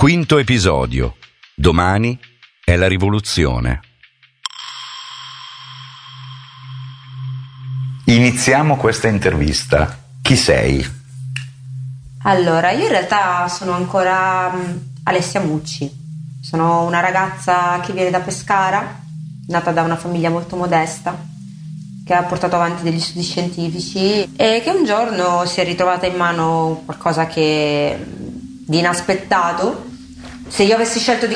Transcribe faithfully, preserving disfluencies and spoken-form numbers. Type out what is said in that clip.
Quinto episodio. Domani è la rivoluzione. Iniziamo questa intervista. Chi sei? Allora, io in realtà sono ancora um, Alessia Mucci. Sono una ragazza che viene da Pescara, nata da una famiglia molto modesta, che ha portato avanti degli studi scientifici e che un giorno si è ritrovata in mano qualcosa che di inaspettato. Se io avessi scelto di